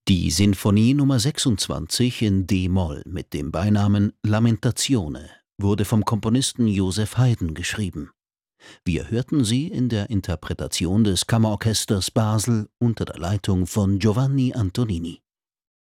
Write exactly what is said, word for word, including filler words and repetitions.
Die Sinfonie Nummer sechsundzwanzig in d-Moll mit dem Beinamen Lamentazione wurde vom Komponisten Joseph Haydn geschrieben. Wir hörten sie in der Interpretation des Kammerorchesters Basel unter der Leitung von Giovanni Antonini.